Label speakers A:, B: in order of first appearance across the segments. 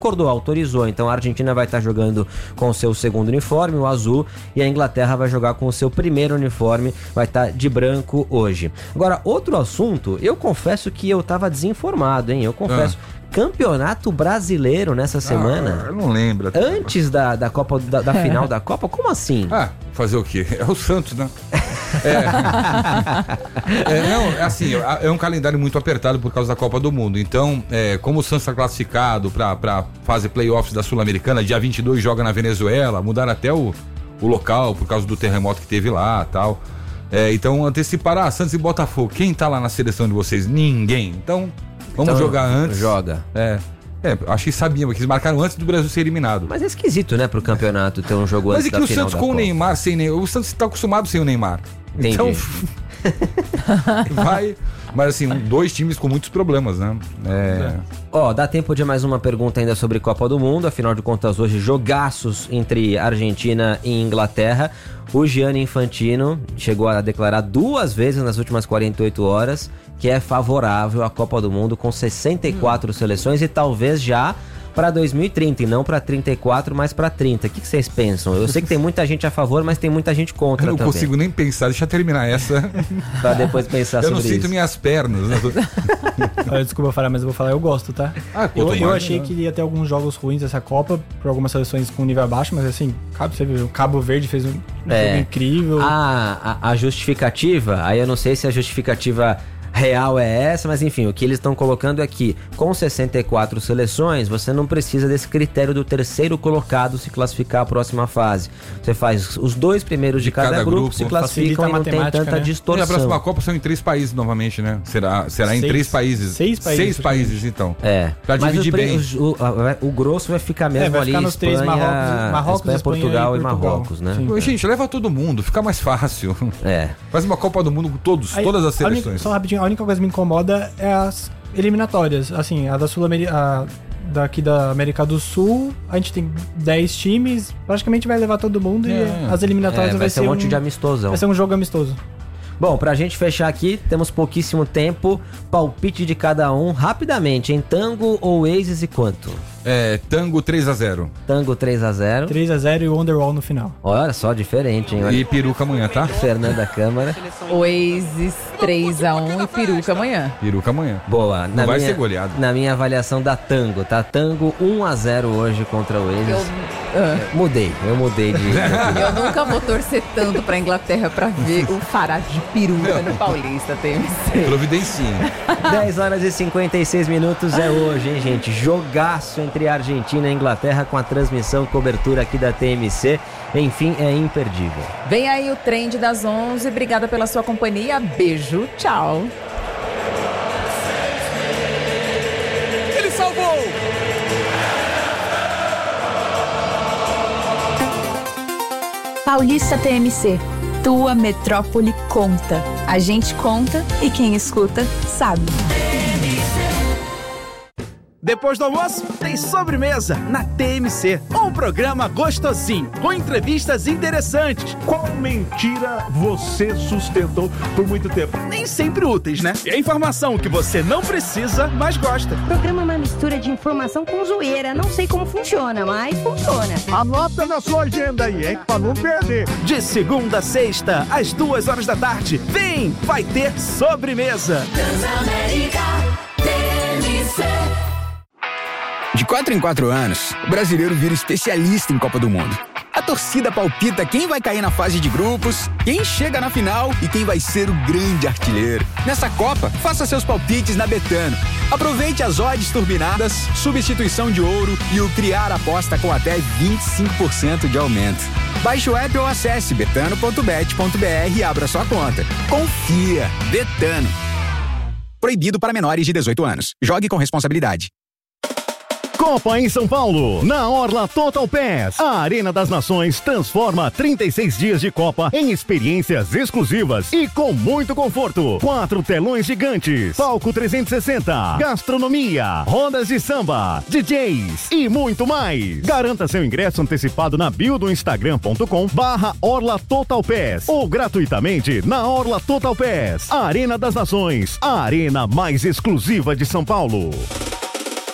A: acordou, autorizou. Então a Argentina vai estar jogando com o seu segundo uniforme, o azul, e a Inglaterra vai jogar com o seu primeiro uniforme, vai estar de branco hoje. Agora, outro assunto, eu confesso que eu tava desinformado, hein? Eu confesso. Campeonato Brasileiro nessa semana.
B: Eu não lembro.
A: Antes da Copa, da final da Copa? Como assim?
B: Fazer o quê? É o Santos, né? É um calendário muito apertado por causa da Copa do Mundo. Então, como o Santos está classificado para fazer playoffs da Sul-Americana, dia 22 joga na Venezuela, mudaram até o local por causa do terremoto que teve lá e tal. Então, anteciparam, Santos e Botafogo. Quem tá lá na seleção de vocês? Ninguém. Então, vamos jogar antes.
A: Joga.
B: Acho que sabiam, que eles marcaram antes do Brasil ser eliminado.
A: Mas é esquisito, né, pro campeonato ter um jogo antes da final da Copa. Mas é que o Santos com o Neymar, sem Neymar, o Santos tá acostumado sem o Neymar. Entendi.
B: Então, vai... Mas assim, 2 times com muitos problemas, né?
A: Dá tempo de mais uma pergunta ainda sobre Copa do Mundo. Afinal de contas, hoje, jogaços entre Argentina e Inglaterra. O Gianni Infantino chegou a declarar 2 vezes nas últimas 48 horas que é favorável à Copa do Mundo com 64 seleções e talvez já para 2030 e não para 34, mas para 30. O que vocês pensam? Eu sei que tem muita gente a favor, mas tem muita gente contra também.
B: Eu não consigo nem pensar, deixa eu terminar essa.
A: Para depois pensar sobre isso.
B: Eu não sinto minhas pernas. Né?
C: Desculpa falar, mas eu vou falar, eu gosto, tá? Eu achei que ia ter alguns jogos ruins essa Copa, por algumas seleções com nível abaixo, mas assim, você viu, o Cabo Verde fez um jogo incrível.
A: A justificativa, aí eu não sei se a justificativa real é essa, mas enfim, o que eles estão colocando é que com 64 seleções, você não precisa desse critério do terceiro colocado se classificar à próxima fase. Você faz os 2 primeiros de cada grupo, se classificam e não tem tanta distorção.
B: E a próxima Copa são em 3 países novamente, né? Será em 3 países.
C: 6
B: países, então.
A: Pra dividir bem. O grosso vai ficar mesmo
C: vai
A: ali,
C: ficar nos
A: Espanha,
C: 3, Marrocos,
A: Espanha, Portugal e Marrocos, né?
B: Sim, gente, leva todo mundo, fica mais fácil. Faz uma Copa do Mundo com todas as seleções.
C: Só rapidinho, a única coisa que me incomoda é as eliminatórias. Assim, a da Sul-Americana, daqui da América do Sul, a gente tem 10 times, praticamente vai levar todo mundo e as eliminatórias
A: vai ser um monte de amistosão.
C: Vai ser um jogo amistoso.
A: Bom, pra gente fechar aqui, temos pouquíssimo tempo, palpite de cada um, rapidamente, em Tango ou Aces e quanto?
B: Tango 3-0.
A: Tango 3-0.
C: 3-0 e o Wonderwall no final.
A: Olha só, diferente, hein? Olha.
B: E peruca amanhã, tá?
A: Fernanda Câmara.
D: Oasis 3-1 e peruca amanhã.
B: Peruca amanhã.
A: Boa.
B: Não vai ser goleado.
A: Na minha avaliação da Tango, tá? Tango 1-0 hoje contra o Oasis. Eu mudei de...
D: Eu nunca vou torcer tanto pra Inglaterra pra ver o Fará de peruca no Paulista, TMC.
B: Providencinha.
A: 10 horas e 56 minutos é hoje, hein, gente? Jogaço entre Argentina e Inglaterra com a transmissão, cobertura aqui da TMC. Enfim, é imperdível.
D: Vem aí o Trend das 11. Obrigada pela sua companhia. Beijo, tchau.
E: Ele salvou!
F: Paulista TMC. Tua metrópole conta. A gente conta e quem escuta sabe.
E: Depois do almoço, tem sobremesa na TMC. Um programa gostosinho, com entrevistas interessantes.
G: Qual mentira você sustentou por muito tempo?
E: Nem sempre úteis, né? E a informação que você não precisa, mas gosta.
H: O programa é uma mistura de informação com zoeira. Não sei como funciona, mas funciona.
G: Anota na sua agenda aí, hein? Pra não perder.
E: De segunda a sexta, às 2h da tarde. Vem, vai ter sobremesa.
I: Transamérica TMC.
J: De 4 em 4 anos, o brasileiro vira especialista em Copa do Mundo. A torcida palpita quem vai cair na fase de grupos, quem chega na final e quem vai ser o grande artilheiro. Nessa Copa, faça seus palpites na Betano. Aproveite as odds turbinadas, substituição de ouro e o Criar Aposta com até 25% de aumento. Baixe o app ou acesse betano.bet.br e abra sua conta. Confia! Betano. Proibido para menores de 18 anos. Jogue com responsabilidade.
K: Copa em São Paulo, na Orla Total Pass. A Arena das Nações transforma 36 dias de Copa em experiências exclusivas e com muito conforto. 4 telões gigantes, palco 360, gastronomia, rodas de samba, DJs e muito mais. Garanta seu ingresso antecipado na bio do instagram.com/Orla Total Pass ou gratuitamente na Orla Total Pass. A Arena das Nações, a arena mais exclusiva de São Paulo.
L: O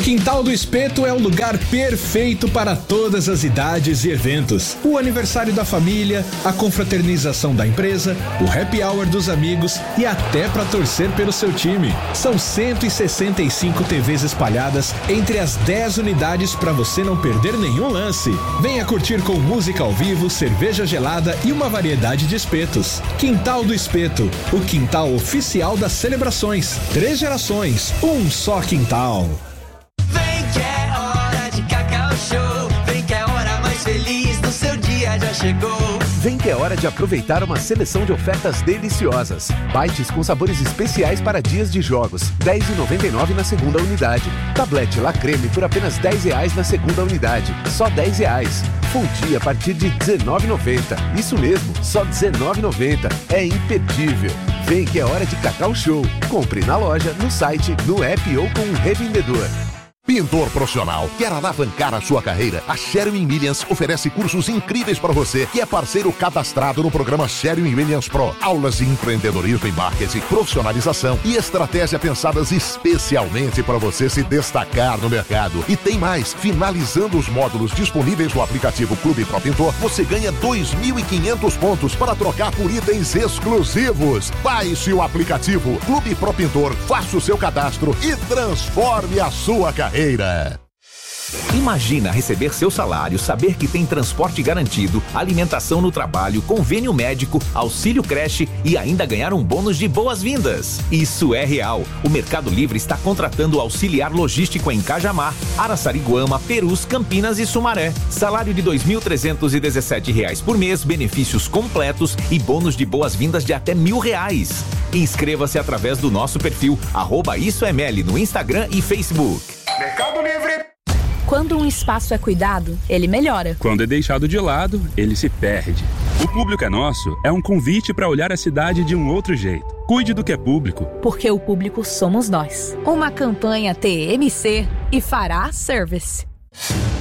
L: Quintal do Espeto é o lugar perfeito para todas as idades e eventos. O aniversário da família, a confraternização da empresa, o happy hour dos amigos e até para torcer pelo seu time. São 165 TVs espalhadas entre as 10 unidades para você não perder nenhum lance. Venha curtir com música ao vivo, cerveja gelada e uma variedade de espetos. Quintal do Espeto, o quintal oficial das celebrações. 3 gerações, um só quintal.
M: Vem que é hora de Cacau Show. Vem que é a hora mais feliz do seu dia já chegou.
N: Vem que é hora de aproveitar uma seleção de ofertas deliciosas. Bites com sabores especiais para dias de jogos, R$10,99 na segunda unidade. Tablete La Creme por apenas R$10 na segunda unidade, só R$10. Fondue a partir de R$19,90. Isso mesmo, só R$19,90. É imperdível. Vem que é hora de Cacau Show. Compre na loja, no site, no app ou com um revendedor.
O: Pintor profissional, quer alavancar a sua carreira? A Sherwin Williams oferece cursos incríveis para você que é parceiro cadastrado no programa Sherwin Williams Pro. Aulas de empreendedorismo e marketing, profissionalização e estratégia pensadas especialmente para você se destacar no mercado. E tem mais, finalizando os módulos disponíveis no aplicativo Clube Pro Pintor, você ganha 2.500 pontos para trocar por itens exclusivos. Baixe o aplicativo Clube Pro Pintor, faça o seu cadastro e transforme a sua carreira.
P: Imagina receber seu salário, saber que tem transporte garantido, alimentação no trabalho, convênio médico, auxílio creche e ainda ganhar um bônus de boas-vindas. Isso é real. O Mercado Livre está contratando auxiliar logístico em Cajamar, Araçariguama, Perus, Campinas e Sumaré. Salário de R$ 2.317 por mês, benefícios completos e bônus de boas-vindas de até R$1.000. Inscreva-se através do nosso perfil @IsoML no Instagram e Facebook.
Q: Mercado Livre.
F: Quando um espaço é cuidado, ele melhora.
R: Quando é deixado de lado, ele se perde. O Público é Nosso é um convite para olhar a cidade de um outro jeito. Cuide do que é público.
F: Porque o público somos nós. Uma campanha TMC e Fará Service.